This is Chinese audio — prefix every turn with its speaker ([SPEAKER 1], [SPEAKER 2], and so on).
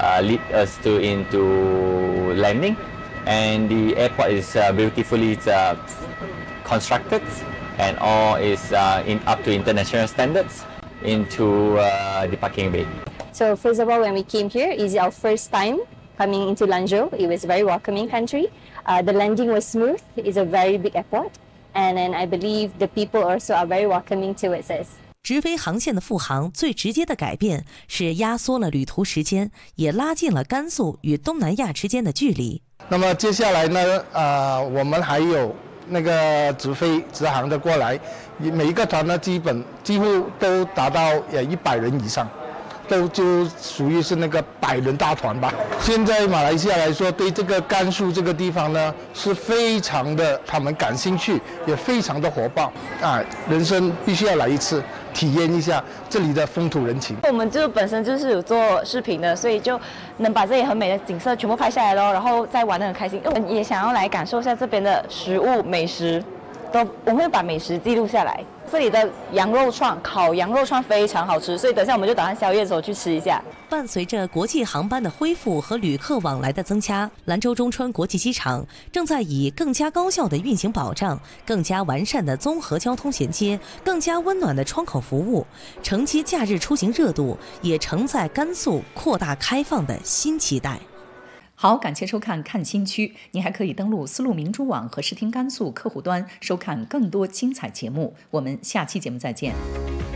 [SPEAKER 1] lead us into landing, and the airport is beautifully constructed, and all is up to international standards into the parking bay.
[SPEAKER 2] So first of all, when we came here, it's our first time coming into Lanzhou. It was a very welcoming country. The landing was smooth. It's a very big airport, and then I believe the people also are very welcoming towards us.
[SPEAKER 3] 直飞航线的复航最直接的改变是压缩了旅途时间，也拉近了甘肃与东南亚之间的距离。
[SPEAKER 4] 那么接下来呢，我们还有那个直飞直航的过来，每一个团呢几乎都达到100人以上。都就属于是那个100人大团吧。现在马来西亚来说，对这个甘肃这个地方呢，是非常的他们感兴趣，也非常的火爆啊！人生必须要来一次，体验一下这里的风土人情。
[SPEAKER 5] 我们就本身就是有做视频的，所以就能把这里很美的景色全部拍下来咯，然后再玩得很开心。我们也想要来感受一下这边的食物美食，我们会把美食记录下来。这里的羊肉串，烤羊肉串非常好吃，所以等一下我们就打算宵夜的时候去吃一下。
[SPEAKER 3] 伴随着国际航班的恢复和旅客往来的增加，兰州中川国际机场正在以更加高效的运行保障、更加完善的综合交通衔接、更加温暖的窗口服务，承接假日出行热度，也承载甘肃扩大开放的新期待。
[SPEAKER 6] 好，感谢收看看新区，您还可以登录丝路明珠网和视听甘肃客户端收看更多精彩节目。我们下期节目再见。